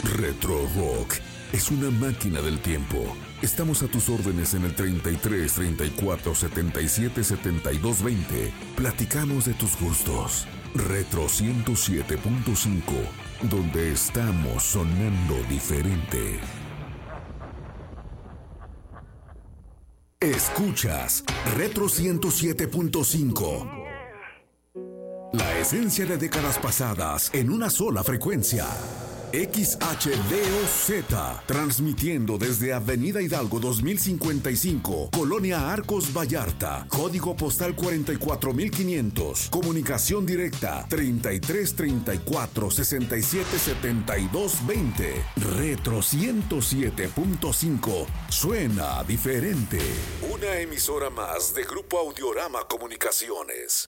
Retro Rock es una máquina del tiempo. Estamos a tus órdenes en el 33 34 77 72 20. Platicamos de tus gustos. Retro 107.5, donde estamos sonando diferente. Escuchas Retro 107.5. La esencia de décadas pasadas en una sola frecuencia. XHDOZ, transmitiendo desde Avenida Hidalgo 2055, Colonia Arcos Vallarta, código postal 44500, comunicación directa 33 34 67 72 20. Retro 107.5, suena diferente. Una emisora más de Grupo Audiorama Comunicaciones.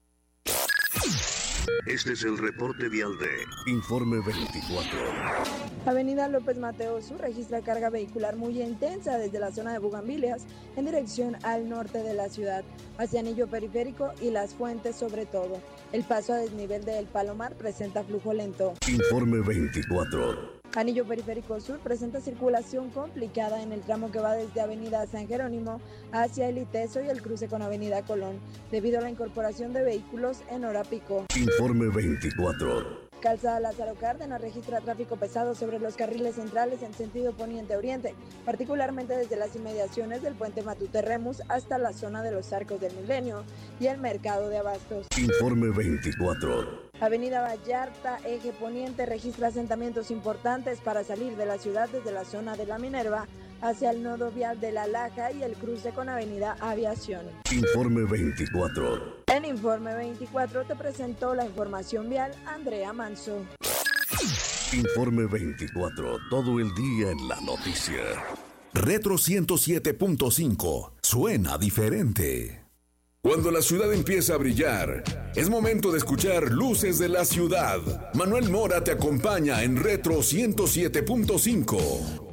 Este es el reporte vial de Informe 24. Avenida López Mateos Sur registra carga vehicular muy intensa desde la zona de Bugambilias en dirección al norte de la ciudad, hacia Anillo Periférico y Las Fuentes sobre todo. El paso a desnivel de El Palomar presenta flujo lento. Informe 24. Anillo Periférico Sur presenta circulación complicada en el tramo que va desde Avenida San Jerónimo hacia El Iteso y el cruce con Avenida Colón, debido a la incorporación de vehículos en hora pico. Informe 24. Calzada Lázaro Cárdenas registra tráfico pesado sobre los carriles centrales en sentido poniente-oriente, particularmente desde las inmediaciones del puente Matute-Remus hasta la zona de los Arcos del Milenio y el mercado de abastos. Informe 24. Avenida Vallarta, eje poniente, registra asentamientos importantes para salir de la ciudad desde la zona de la Minerva hacia el nodo vial de La Laja y el cruce con Avenida Aviación. Informe 24. En Informe 24 te presentó la información vial Andrea Manso. Informe 24, todo el día en la noticia. Retro 107.5, suena diferente. Cuando la ciudad empieza a brillar, es momento de escuchar Luces de la Ciudad. Manuel Mora te acompaña en Retro 107.5.